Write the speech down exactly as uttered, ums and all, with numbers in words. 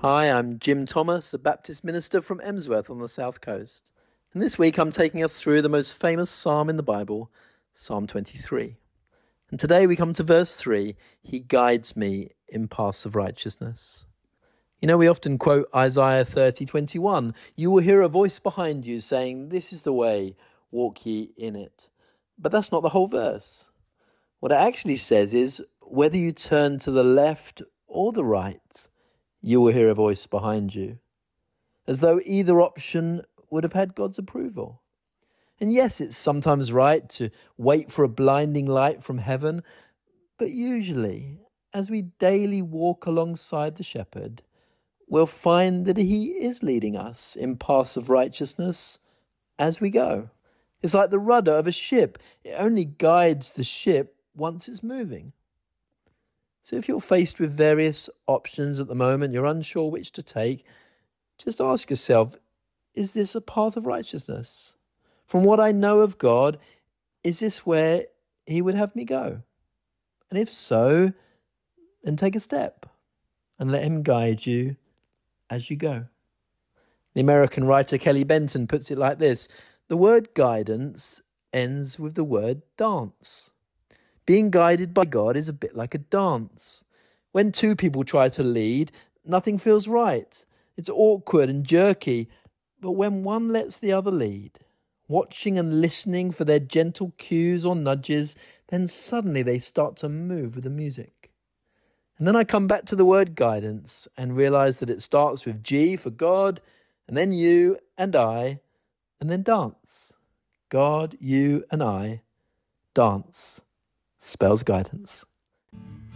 Hi, I'm Jim Thomas, a Baptist minister from Emsworth on the South Coast. And this week I'm taking us through the most famous psalm in the Bible, Psalm twenty-three. And today we come to verse three, He guides me in paths of righteousness. You know, we often quote Isaiah thirty twenty-one. You will hear a voice behind you saying, this is the way, walk ye in it. But that's not the whole verse. What it actually says is, whether you turn to the left or the right, you will hear a voice behind you, as though either option would have had God's approval. And yes, it's sometimes right to wait for a blinding light from heaven, but usually, as we daily walk alongside the shepherd, we'll find that he is leading us in paths of righteousness as we go. It's like the rudder of a ship. It only guides the ship once it's moving. So if you're faced with various options at the moment, you're unsure which to take, just ask yourself, is this a path of righteousness? From what I know of God, is this where he would have me go? And if so, then take a step and let him guide you as you go. The American writer Kelly Benton puts it like this: the word guidance ends with the word dance. Being guided by God is a bit like a dance. When two people try to lead, nothing feels right. It's awkward and jerky. But when one lets the other lead, watching and listening for their gentle cues or nudges, then suddenly they start to move with the music. And then I come back to the word guidance and realize that it starts with G for God, and then you and I, and then dance. God, you and I, dance. Spells guidance.